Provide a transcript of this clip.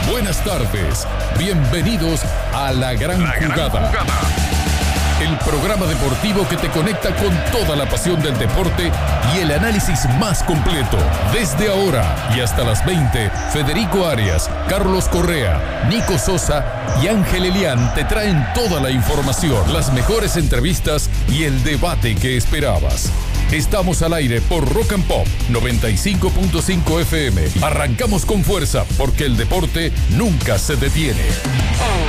Buenas tardes, bienvenidos a La Gran Jugada. El programa deportivo que te conecta con toda la pasión del deporte y el análisis más completo. Desde ahora y hasta las 20, Federico Arias, Carlos Correa, Nico Sosa y Ángel Elián te traen toda la información, las mejores entrevistas y el debate que esperabas. Estamos al aire por Rock and Pop 95.5 FM. Arrancamos con fuerza porque el deporte nunca se detiene.